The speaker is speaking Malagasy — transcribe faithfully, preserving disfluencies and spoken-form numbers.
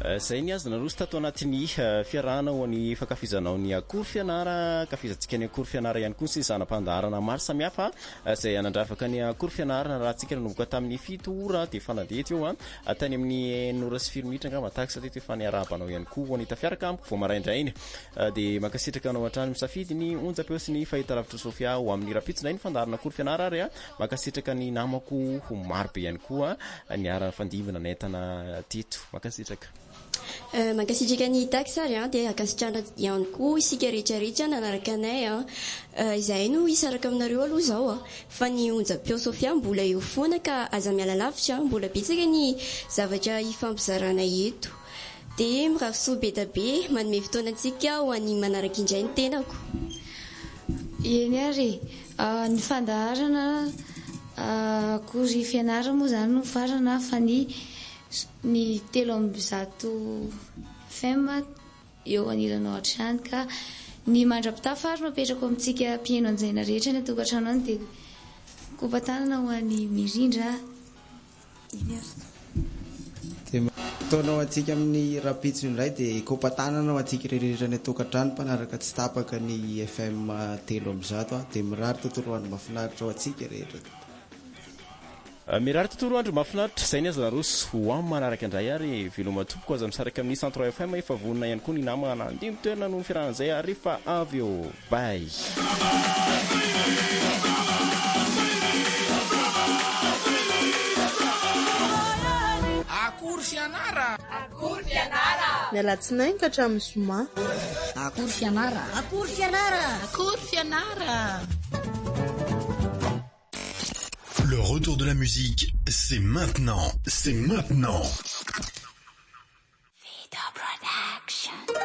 Zay ny azy naroso tato anatin'ny fiarahana ho an'ny fankafizanao ny akory fianara, kafizatsika ny akory fianara ihany koa sy zanam-pandaharana maro samihafa izay anandravaka ny akory fianarana raha tsika nanomboka tamin'ny fito ora dia fanandeha teo a tany amin'ny enora sy firy minitra angamba tahaka satria efa niarabanao ihany koa ho an'ny tafiaraka amiko vao maraindray iny dia makasitraka anao hatrany misafidy ny onjam-peo sy ny fahitalavitra Sofia ho amin'ny rapitsina iny fandaharana akory fianara ary a makasitraka ny namako ho marobe ihany koa ny ara-fandivana nentana tito makasitraka. Uh, mankasitraka ny taksary a dia akasitrana ihany koa isika rehetrarehetra nanaraka anay a uh, izay no isaraka aminareo aloha zao a fa ny onjam-peo Sofia mbola eo foana ka aza miala lavitra mbola betsaka ny zavatra hifampizarana eto dia mirarosoa be da be manome fotoana antsika ho an'ny manaraka indray ny tenako. Eny ary uh, ny fandaharana akory uh, fianarana moa zany no farana fa ny ny telo amby zato F M eo aniranao hatrany ka ny mandra-pitafa ary mapetrako amintsika mpieno anjaina rehetra ny atokantrano any dia kopatanana ho an'ny mirindra dia ataonao antsika amin'ny rapitso indray dia kopatanana ho antsika rehetra ny atokantrano mpanaraka tsy tapaka ny F M telo amby zato dia mirary tontolo andro mahafinaritra ho antsika rehetra. Mirary tontolo andro mahafinaritra izay ny aza naroso ho amin'ny manaraka indray ary veloma tompoko aza misaraka amin'ny centre F M efa vonona ihany koa ny namana andimy toerana noho ny fiarahan'izay ary rehefa avy eo bay. Akory fianara akory fianara mialatsinainy ka hatramin'ny zoma akory fianara akory fianara akory fianara. Le retour de la musique, c'est maintenant, c'est maintenant. Vida Production.